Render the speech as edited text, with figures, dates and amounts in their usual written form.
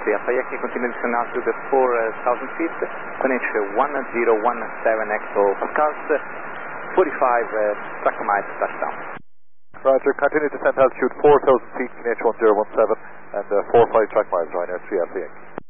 Alpha Yankee, continue descending altitude 4,000 feet, QNH 1017 Echo Pascals, 45 track miles touchdown. Roger, continue descent altitude 4,000 feet, QNH 1017 and 45 track miles, Ryanair 3 Alpha Yankee.